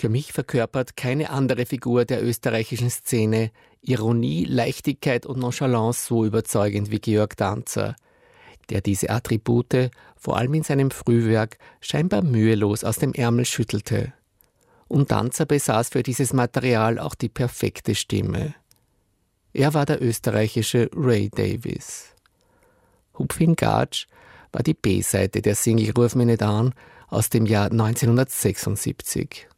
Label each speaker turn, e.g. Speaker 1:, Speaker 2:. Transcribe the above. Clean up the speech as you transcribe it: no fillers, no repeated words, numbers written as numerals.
Speaker 1: Für mich verkörpert keine andere Figur der österreichischen Szene Ironie, Leichtigkeit und Nonchalance so überzeugend wie Georg Danzer, der diese Attribute, vor allem in seinem Frühwerk, scheinbar mühelos aus dem Ärmel schüttelte. Und Danzer besaß für dieses Material auch die perfekte Stimme. Er war der österreichische Ray Davies. Hupfing Gatsch war die B-Seite der Single Ruf mich nicht an aus dem Jahr 1976.